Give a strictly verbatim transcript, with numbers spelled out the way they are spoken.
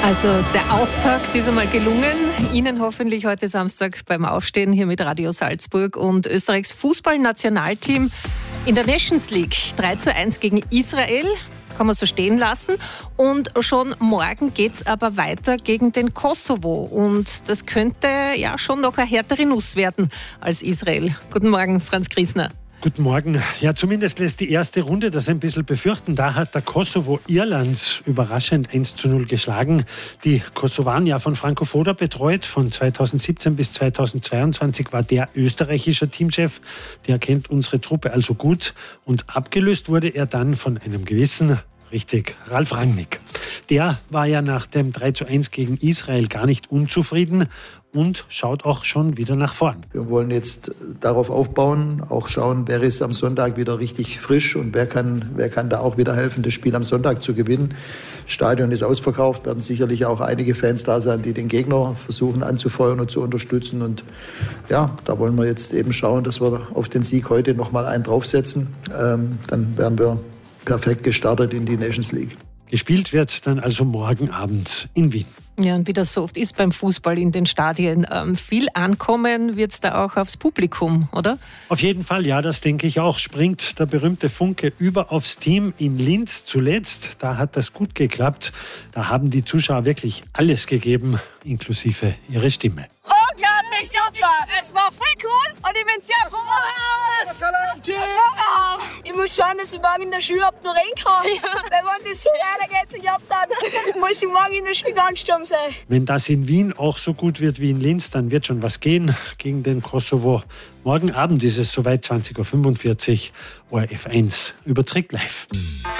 Also der Auftakt ist einmal gelungen. Ihnen hoffentlich heute Samstag beim Aufstehen hier mit Radio Salzburg und Österreichs Fußballnationalteam in der Nations League. drei zu eins gegen Israel. Kann man so stehen lassen. Und schon morgen geht es aber weiter gegen den Kosovo. Und das könnte ja schon noch eine härtere Nuss werden als Israel. Guten Morgen, Franz Griesner. Guten Morgen. Ja, zumindest lässt die erste Runde das ein bisschen befürchten. Da hat der Kosovo Irlands überraschend eins zu null geschlagen. Die Kosovaren, ja von Franco Foda betreut, von zweitausendsiebzehn bis zweitausendzweiundzwanzig war der österreichischer Teamchef. Der kennt unsere Truppe also gut. Und abgelöst wurde er dann von einem gewissen, richtig, Ralf Rangnick. Der war ja nach dem drei zu eins gegen Israel gar nicht unzufrieden und schaut auch schon wieder nach vorn. Wir wollen jetzt darauf aufbauen, auch schauen, wer ist am Sonntag wieder richtig frisch und wer kann, wer kann da auch wieder helfen, das Spiel am Sonntag zu gewinnen. Das Stadion ist ausverkauft, werden sicherlich auch einige Fans da sein, die den Gegner versuchen anzufeuern und zu unterstützen. Und ja, da wollen wir jetzt eben schauen, dass wir auf den Sieg heute nochmal einen draufsetzen. Ähm, dann werden wir perfekt gestartet in die Nations League. Gespielt wird dann also morgen Abend in Wien. Ja, und wie das so oft ist beim Fußball in den Stadien, ähm, viel ankommen wird es da auch aufs Publikum, oder? Auf jeden Fall, ja, das denke ich auch. Springt der berühmte Funke über aufs Team in Linz zuletzt. Da hat das gut geklappt. Da haben die Zuschauer wirklich alles gegeben, inklusive ihre Stimme. Unglaublich super! Es war voll cool und ich bin sehr froh. Ich muss schauen, dass ich morgen in der Schule noch rein kann. Weil wenn das so weitergeht, dann muss ich morgen in der Schule ganz stumm sein. Wenn das in Wien auch so gut wird wie in Linz, dann wird schon was gehen gegen den Kosovo. Morgen Abend ist es soweit, zwanzig Uhr fünfundvierzig, O R F eins überträgt live.